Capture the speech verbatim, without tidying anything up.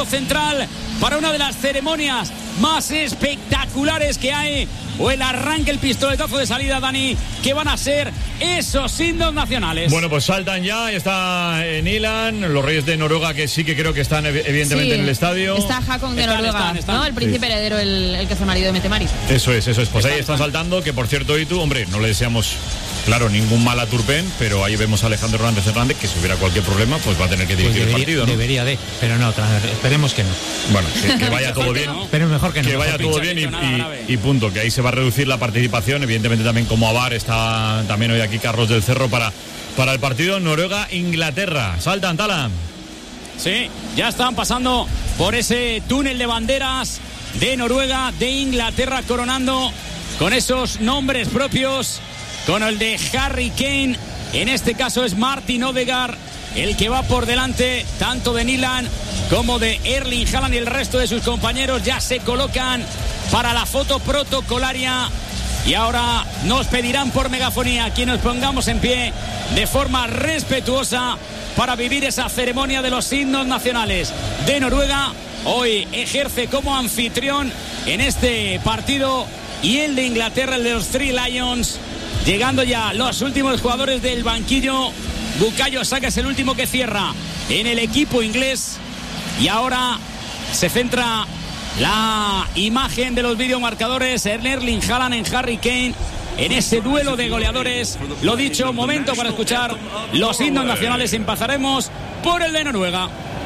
punto central para una de las ceremonias más espectaculares que hay, o el arranque, el pistoletazo de salida, Dani, que van a ser esos himnos nacionales. Bueno, pues saltan ya, está Nilan, los Reyes de Noruega, que sí que creo que están evidentemente sí, en el estadio. Está Hakon de Están, Noruega, están, están. ¿no? El príncipe sí. heredero, el, el que fue marido de Mette-Marit. Eso es, eso es. Pues están, ahí están están. saltando, que por cierto, y tú, hombre, no le deseamos, claro, ningún mal a Turpin, pero ahí vemos a Alejandro Hernández Hernández, que si hubiera cualquier problema, pues va a tener que dirigir pues debería, el partido, ¿no? Debería de, pero no, tra- esperemos que no. Bueno, que, que vaya todo bien. Pero mejor que no. Que vaya todo bien y, y, y punto, que ahí se va a reducir la participación, evidentemente también como Avar está también hoy aquí Carlos del Cerro para, para el partido Noruega-Inglaterra. Saltan, Tala. Sí, ya están pasando por ese túnel de banderas de Noruega, de Inglaterra, coronando con esos nombres propios, con el de Harry Kane, en este caso es Martin Odegaard, el que va por delante tanto de Nilan como de Erling Haaland, y el resto de sus compañeros ya se colocan para la foto protocolaria. Y ahora nos pedirán por megafonía que nos pongamos en pie de forma respetuosa para vivir esa ceremonia de los himnos nacionales de Noruega. Hoy ejerce como anfitrión en este partido, y el de Inglaterra, el de los Three Lions. Llegando ya los últimos jugadores del banquillo. Bukayo Saka es el último que cierra en el equipo inglés. Y ahora se centra la imagen de los videomarcadores en Erling Haaland, en Harry Kane, en ese duelo de goleadores. Lo dicho, momento para escuchar los himnos nacionales. Empezaremos por el de Noruega.